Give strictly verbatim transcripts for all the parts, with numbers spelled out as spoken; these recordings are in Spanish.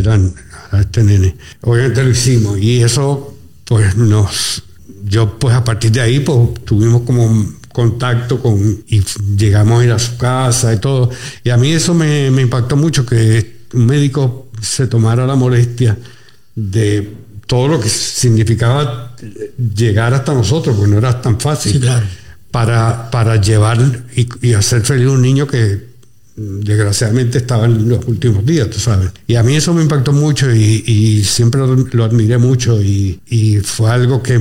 eran a este nene. Obviamente lo hicimos y eso pues nos, yo pues a partir de ahí pues tuvimos como contacto con y llegamos a ir a su casa y todo, y a mí eso me, me impactó mucho, que un médico se tomara la molestia de todo lo que significaba llegar hasta nosotros, porque no era tan fácil. Sí, claro. para, para llevar y, y hacer feliz a un niño que desgraciadamente estaba en los últimos días, tú sabes. Y a mí eso me impactó mucho y, y siempre lo, lo admiré mucho y, y fue algo que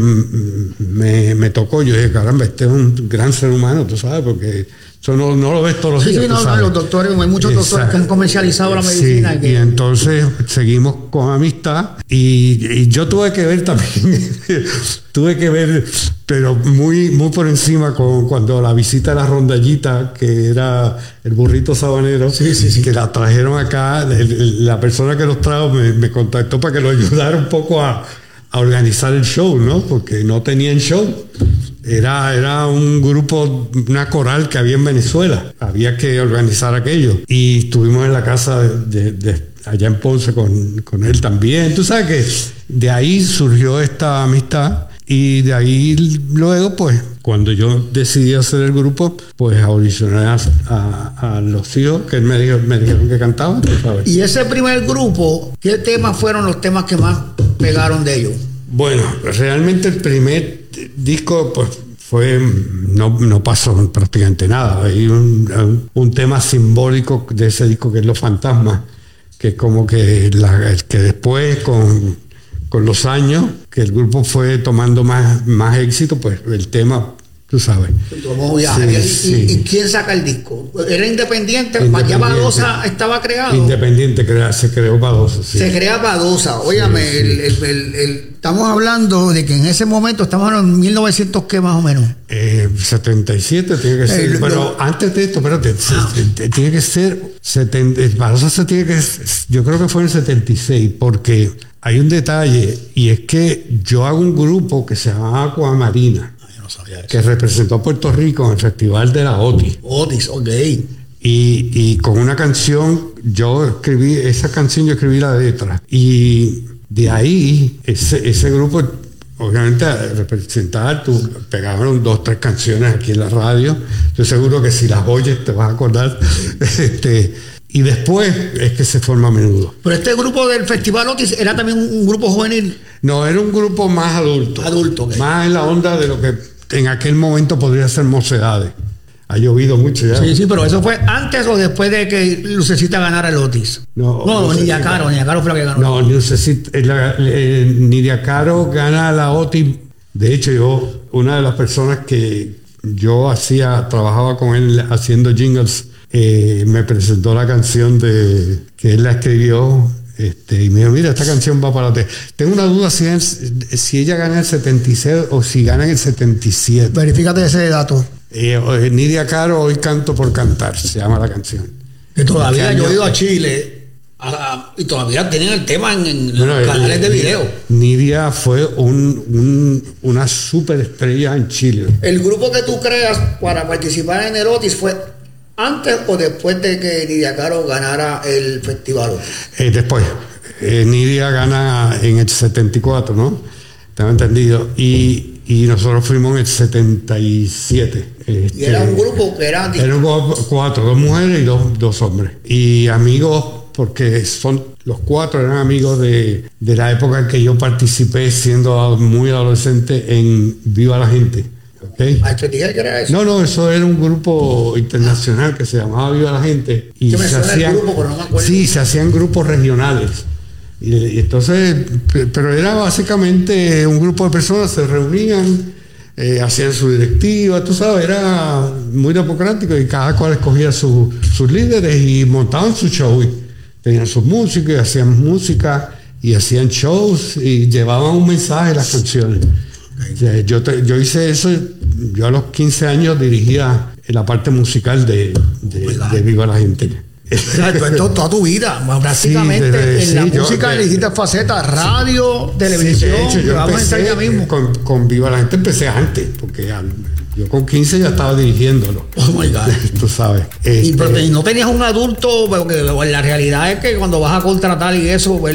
me, me tocó. Yo dije, caramba, este es un gran ser humano, tú sabes, porque eso no, no lo ves todos los sí, días. Sí, no, no, los doctores, hay muchos Exacto. doctores que han comercializado la medicina. Sí, que... y entonces seguimos con amistad y, y yo tuve que ver también, tuve que ver, pero muy, muy por encima con cuando la visita de la rondallita, que era el burrito sabanero, sí, sí, sí. que la trajeron acá, la persona que los trajo me, me contactó para que lo ayudara un poco a, a organizar el show, ¿no? Porque no tenían show. Era, era un grupo, una coral que había en Venezuela. Había que organizar aquello. Y estuvimos en la casa de, de, de allá en Ponce con, con él también. Tú sabes que de ahí surgió esta amistad. Y de ahí luego, pues, cuando yo decidí hacer el grupo, pues audicioné a, a, a los hijos que él me, dijo, me dijeron que cantaban, tú sabes. Y ese primer grupo, ¿qué temas fueron los temas que más pegaron de ellos? Bueno, realmente el primer disco, pues, fue, no, no pasó prácticamente nada. Hay un, un tema simbólico de ese disco que es Los Fantasmas, que es como que, la, que después con, con los años que el grupo fue tomando más, más éxito, pues el tema, tú sabes. Tomó viaje. Sí, ¿Y, sí. ¿Y quién saca el disco? ¿Era independiente? independiente. ¿Ya Badosa estaba creado? Independiente, crea, se creó Badosa, sí. Se crea Badosa. Óyame, sí, sí. El, el, el, el, estamos hablando de que en ese momento, estamos hablando en mil novecientos, ¿qué más o menos? Eh, setenta y siete tiene que ser. Eh, pero lo, antes de esto, espérate, ah. se, tiene que ser, setenta, Badosa se tiene que, yo creo que fue en el setenta y seis, porque hay un detalle, y es que yo hago un grupo que se llama Aquamarina, no sabía eso, que representó a Puerto Rico en el Festival de la Otis. Otis, ok. Y, y con una canción, yo escribí, esa canción yo escribí la letra. Y de ahí, ese, ese grupo, obviamente, representaba, tú pegaron dos, tres canciones aquí en la radio. Estoy seguro que si las oyes te vas a acordar. este... Y después es que se forma a menudo. Pero este grupo del Festival Otis era también un grupo juvenil. No, era un grupo más adulto. Adulto. Okay. Más en la onda de lo que en aquel momento podría ser Mocedades. Ha llovido mucho ya. Sí, sí, pero eso fue antes o después de que Lucecita ganara el Otis. No, no, Nidia Caro, Nidia Caro fue la que ganó. No, Lucecita, la, eh, Nidia Caro gana la Otis. De hecho, yo, una de las personas que yo hacía, trabajaba con él haciendo jingles, Eh, me presentó la canción de que él la escribió, este, y me dijo, mira, esta canción va para ti. Tengo una duda si, es, si ella gana el setenta y seis o si gana en el setenta y siete. Verifícate ese dato. Eh, Nidia Caro, Hoy Canto por Cantar, se llama la canción. Que todavía yo he ido a Chile a, a, y todavía tienen el tema en, en bueno, los canales de video. Nidia fue un, un, una superestrella en Chile. El grupo que tú creas para participar en el Otis fue ¿antes o después de que Nidia Caro ganara el festival? Eh, después. Eh, Nidia gana en el setenta y cuatro, ¿no? Tengo entendido. Y, y nosotros fuimos en el setenta y siete. Este, y era un grupo que era... Eran cuatro, dos mujeres y dos, dos hombres. Y amigos, porque son los cuatro eran amigos de, de la época en que yo participé siendo muy adolescente en Viva la Gente. Okay. ¿Te dije que era eso? No, no, eso era un grupo internacional que se llamaba Viva la Gente. Y yo me se hacían, el grupo, pero no me acuerdo. Sí, se hacían grupos regionales. Y, y entonces, pero era básicamente un grupo de personas se reunían, eh, hacían su directiva, tú sabes, era muy democrático y cada cual escogía su, sus líderes y montaban su show. Y tenían sus músicos y hacían música y hacían shows y llevaban un mensaje las canciones. Yo, te, yo hice eso, yo a los quince años dirigía la parte musical de, de, de Viva la Gente. Exacto, toda tu vida, prácticamente, sí, desde, en sí, la yo, música de distintas facetas, radio, televisión. Sí, de hecho, yo empecé mismo. Con, con Viva la Gente empecé antes, porque yo con quince ya estaba dirigiéndolo. Oh my God. Tú sabes. Este, y, pero, y no tenías un adulto, porque la realidad es que cuando vas a contratar y eso, pues,